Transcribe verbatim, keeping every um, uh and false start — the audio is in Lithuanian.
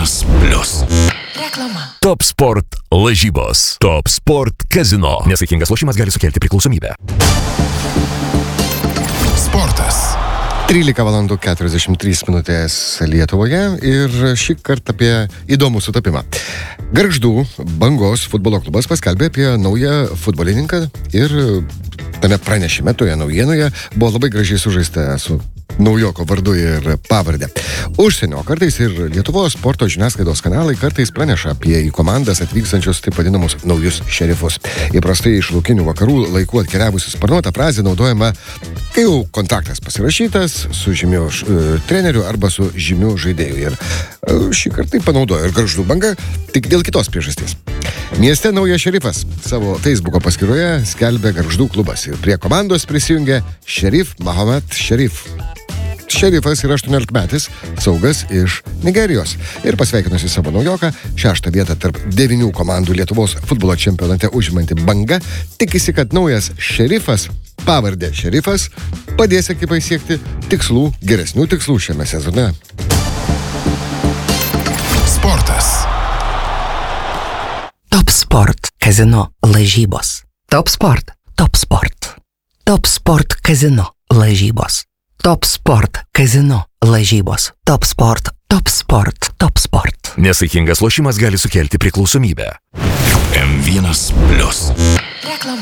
vienas plius. Reklama. Top Sport lažybos. Top Sport kazino. Nesaikingas lošimas gali sukelti priklausomybę. Sportas. trylika valandų keturiasdešimt trys minutės Lietuvoje ir šį kartą apie įdomų sutapimą. Gargždų Bangos futbolo klubas paskelbė apie naują futbolininką ir tame pranešime, toje naujienoje, buvo labai gražiai sužaista su naujoko vardu ir pavardę. Užsienio, kartais ir Lietuvos sporto žiniasklaidos kanalai kartais praneša apie į komandas atvykstančius taip vadinamus naujus šerifus. Įprastai iš laukinių vakarų laikų atkeliavusi sparnuota frazė naudojama, kai jau kontraktas pasirašytas su žymiu uh, treneriu arba su žymiu žaidėju. Ir uh, šį kartą tai panaudojo ir Gargždų Banga, tik dėl kitos priežasties. Mieste naujas šerifas savo Facebooko paskyroje skelbė Gargždų klubas ir prie komandos prisijungė Šerif Mohamed Šerif. Šerifas yra aštuoniolikmetis saugas iš Nigerijos ir pasveikinusi savo naujoką, šeštą vietą tarp devynių komandų Lietuvos futbolo čempionate užimanti Banga, tikisi, kad naujas šerifas, pavardė Šerifas, padės ekipai siekti tikslų, geresnių tikslų šiame sezone. Sportas. Top Sport kazino lažybos. Top Sport. Top Sport. Top Sport kazino lažybos. Top Sport kazino lažybos. Top Sport. Top Sport. Top Sport. Nesaikingas lošimas gali sukelti priklausomybę. M vienas plius. Reklama.